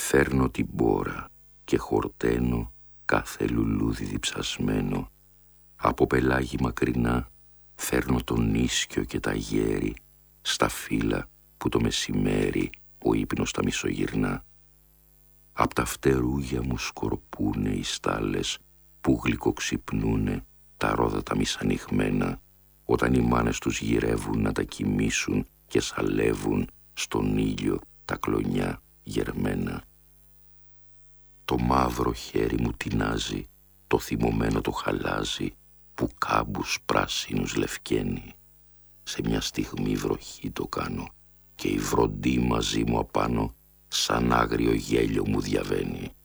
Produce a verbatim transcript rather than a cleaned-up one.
Φέρνω την μπόρα και χορταίνω κάθε λουλούδι διψασμένο. Από πελάγι μακρινά φέρνω τον ίσκιο και τα γέρι στα φύλλα που το μεσημέρι ο ύπνος τα μισογυρνά. Απ' τα φτερούγια μου σκορπούνε οι στάλες που γλυκοξυπνούνε τα ρόδα τα μισανυχμένα, όταν οι μάνες τους γυρεύουν να τα κοιμήσουν και σαλεύουν στον ήλιο τα κλονιά γερμένα. Το μαύρο χέρι μου τεινάζει, το θυμωμένο το χαλάζει, που κάμπους πράσινους λευκαίνει. Σε μια στιγμή βροχή το κάνω και η βροντή μαζί μου απάνω σαν άγριο γέλιο μου διαβαίνει.